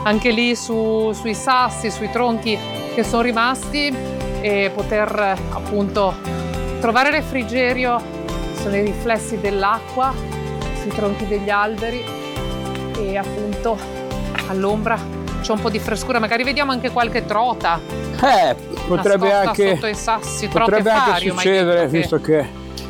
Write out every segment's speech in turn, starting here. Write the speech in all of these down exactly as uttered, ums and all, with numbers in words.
anche lì su, sui sassi, sui tronchi che sono rimasti, e poter appunto trovare refrigerio sui riflessi dell'acqua, sui tronchi degli alberi, e appunto all'ombra c'è un po' di frescura, magari vediamo anche qualche trota. Eh, potrebbe anche, sotto i sassi, potrebbe anche fario, succedere, visto che...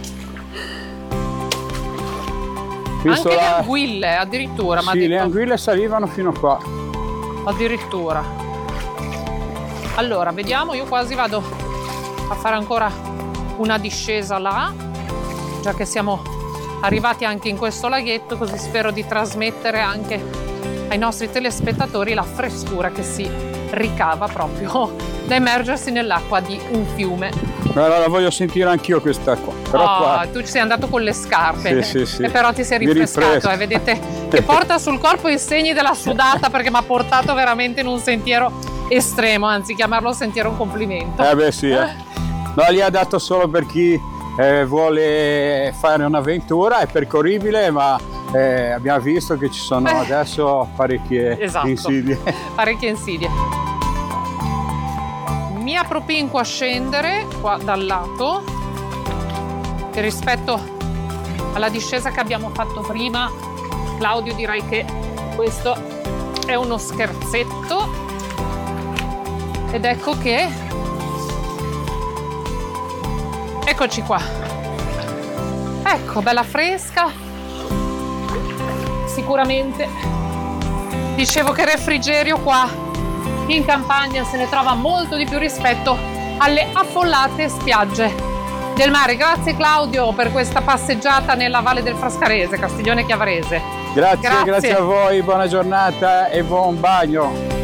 Visto anche la... le anguille addirittura. Sì, ma detto... le anguille salivano fino a qua. Addirittura. Allora, vediamo, io quasi vado a fare ancora una discesa là, già che siamo arrivati anche in questo laghetto, così spero di trasmettere anche ai nostri telespettatori la frescura che si ricava proprio da immergersi nell'acqua di un fiume. Allora la voglio sentire anch'io quest'acqua. Però oh, qua... tu ci sei andato con le scarpe, sì, sì, sì. E però ti sei rifrescato, eh, vedete che porta sul corpo i segni della sudata, perché mi ha portato veramente in un sentiero estremo, anzi chiamarlo sentiero è un complimento. Eh beh sì, eh. No, lì ha dato solo per chi eh, vuole fare un'avventura, è percorribile, ma eh, abbiamo visto che ci sono eh. adesso parecchie esatto. insidie. Parecchie insidie. Mi appropinco a scendere qua dal lato, e rispetto alla discesa che abbiamo fatto prima, Claudio, direi che questo è uno scherzetto, ed ecco che eccoci qua, ecco, bella fresca, sicuramente. Dicevo che refrigerio qua in campagna se ne trova molto di più rispetto alle affollate spiagge del mare. Grazie Claudio per questa passeggiata nella Valle del Frascarese, Castiglione Chiavarese. Grazie, grazie, grazie a voi, buona giornata e buon bagno.